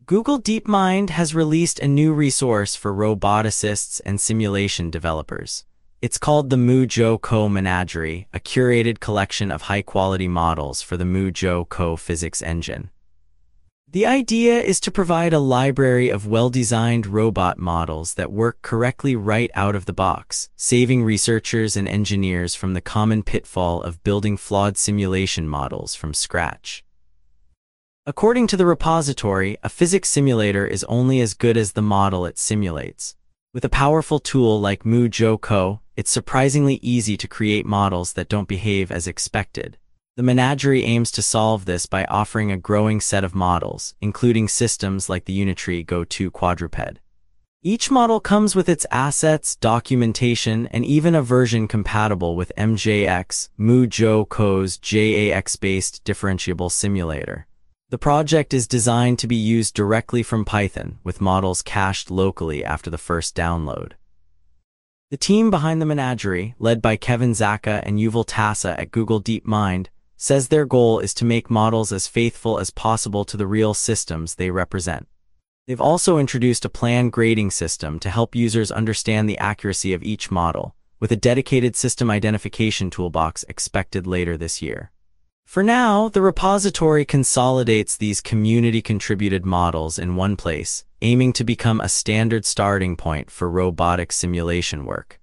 Google DeepMind has released a new resource for roboticists and simulation developers. It's called the MuJoCo Menagerie, a curated collection of high-quality models for the MuJoCo physics engine. The idea is to provide a library of well-designed robot models that work correctly right out of the box, saving researchers and engineers from the common pitfall of building flawed simulation models from scratch. According to the repository, a physics simulator is only as good as the model it simulates. With a powerful tool like MuJoCo, it's surprisingly easy to create models that don't behave as expected. The Menagerie aims to solve this by offering a growing set of models, including systems like the Unitree Go2 quadruped. Each model comes with its assets, documentation, and even a version compatible with MJX, MuJoCo's JAX-based differentiable simulator. The project is designed to be used directly from Python, with models cached locally after the first download. The team behind the Menagerie, led by Kevin Zaka and Yuval Tassa at Google DeepMind, says their goal is to make models as faithful as possible to the real systems they represent. They've also introduced a planned grading system to help users understand the accuracy of each model, with a dedicated system identification toolbox expected later this year. For now, the repository consolidates these community-contributed models in one place, aiming to become a standard starting point for robotic simulation work.